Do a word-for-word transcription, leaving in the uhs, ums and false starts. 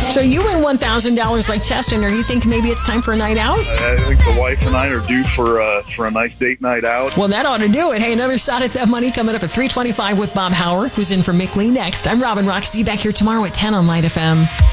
So you win one thousand dollars like Cheston, or you think maybe it's time for a night out? I think the wife and I are due for, uh, for a nice date night out. Well, that ought to do it. Hey, another shot at that money coming up at three twenty-five with Bob Hauer, who's in for Mick Lee next. I'm Robin Rock. See you back here tomorrow at ten on Light F M.